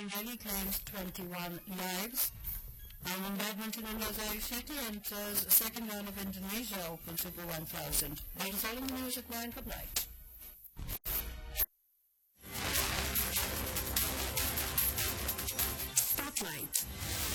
having really claimed 21 lives. And in badminton, India's Ayush Shetty enters the second round of Indonesia Open Super 1000. That is all in the news at 9. Good night. Spotlight.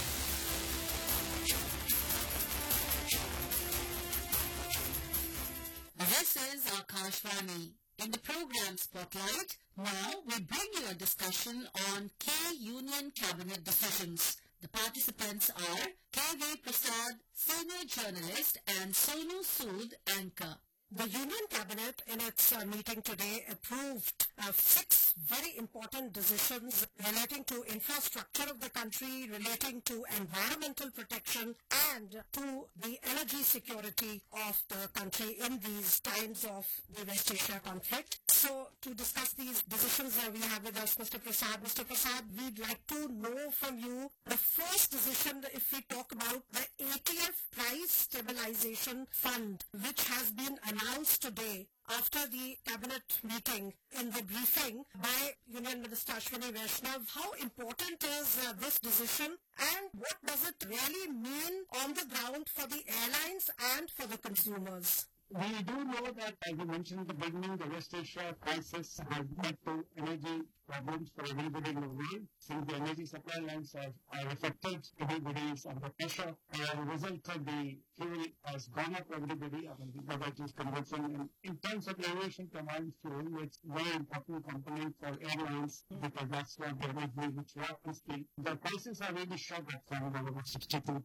This is Akashvani. In the program Spotlight, now we bring you a discussion on K-Union Cabinet decisions. The participants are K.V. Prasad, senior journalist, and Sonu Sood, anchor. The Union Cabinet in its meeting today approved 6 very important decisions relating to infrastructure of the country, relating to environmental protection and to the energy security of the country in these times of the West Asia conflict. So to discuss these decisions, we have with us Mr. Prasad. Mr. Prasad, we'd like to know from you the first decision, if we talk about the ATF Price Stabilization Fund, which has been announced today after the cabinet meeting in the briefing by Union Minister Ashwini Vaishnav. How important is this decision and what does it really mean on the ground for the airlines and for the consumers? We do know that, as you mentioned at the beginning, the West Asia crisis has led to energy problems for everybody in the world. Since the energy supply lines are affected, everybody is under pressure. As a result of the fuel has gone up, everybody, that is convincing. And in terms of aviation combined fuel, it's a very important component for airlines because that's what they would be, which happens. The prices are really shot up from over 62 to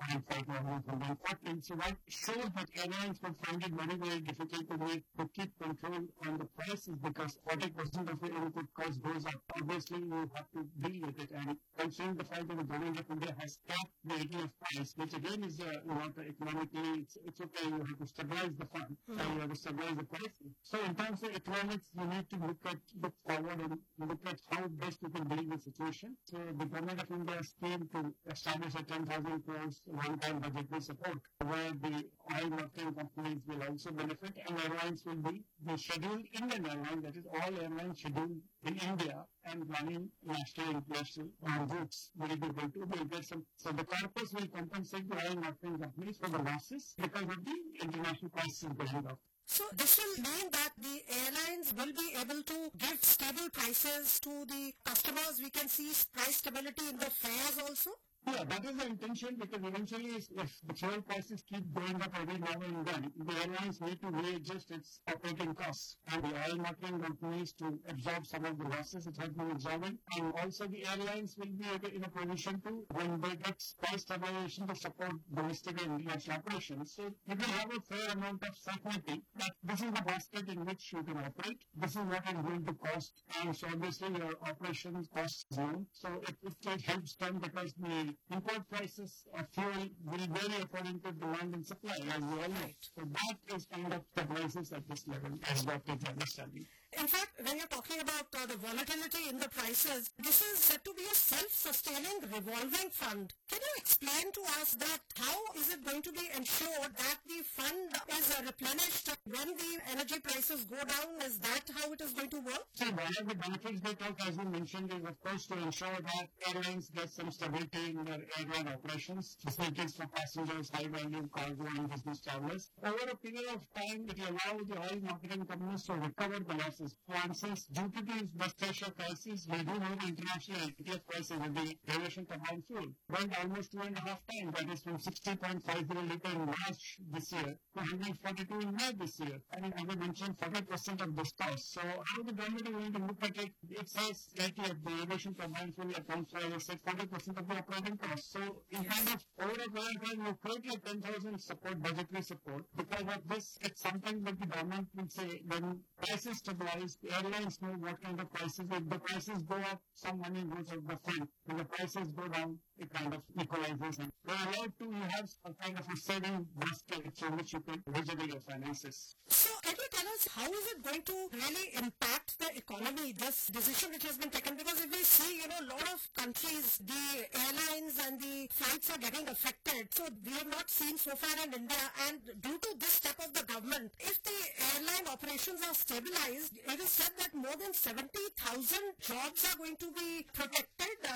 0.5 So that shows that airlines will find it very, very difficult to keep control on the prices because 40% of the input cost goes up. Obviously, you have to deal with it. And considering the fact that the government of India has capped the ATF price, which again is not economically, it's okay, you have to stabilize the fund, and you have to stabilize the prices. So in terms of economics, you need to look forward and look at how best you can deal with the situation. So the government of India scheme to establish a 10,000 crores one-time budgetary support, where the oil marketing companies will also benefit and airlines will be the scheduled Indian airline, that is all airlines scheduled in India and running national and international routes will be able to get some. So the corpus will compensate the oil marketing companies for the losses because of the international prices going up. So this will mean that the airlines will be able to give stable prices to the customers. We can see price stability in the fares also. Yeah, that is the intention because eventually if the fuel prices keep going up every now and then, the airlines need to readjust its operating costs and the oil marketing companies to absorb some of the losses it has been absorbing. And also the airlines will be in a position to, when they get price stabilization, to support domestic and international operations. So you will have a fair amount of certainty that this is the basket in which you can operate. This is what is going to cost. And so obviously your operations costs is known. So it helps them because the import prices of fuel will vary according to demand and supply, as we all know. So that is kind of stabilizes at this level, as what is understanding. In fact, when you're talking about the volatility in the prices, this is said to be a self-sustaining revolving fund. Can you explain to us that how is it going to be ensured that the fund is replenished when the energy prices go down? Is that how it is going to work? So one of the benefits they talk, as you mentioned, is of course to ensure that airlines get some stability in their airline operations, facilities for passengers, high-value cargo and business travelers. Over a period of time, it will allow the oil marketing companies to recover the losses. For instance, due to the West Asia crisis, we do know the international ATF prices of the aviation combined fuel went almost 2.5 times. That is from 60.50 liter in March this year to 142 in May this year. And as I mentioned, 40% of this cost. So how the government is going to look at it? It says ATF, the aviation combined fuel accounts for, as I said, 40% of the operating cost. So in kind of over a period of time, you create 10,000 support, budgetary support. Because of this, it's something that the government will say when prices stabilize, the airlines know what kind of prices. If the prices go up, some money goes out the fund. When the prices go down, it kind of equalizes. And you're allowed to, you have a kind of a saving basket from which you can measure your finances. So can you tell us how is it going to really impact the economy, this decision which has been taken? Because if we see, a lot of countries, the airlines and the flights are getting affected. So we have not seen so far in India. And due to this step of the government, if the airline operations are stabilized, it is said that more than 70,000 jobs are going to be protected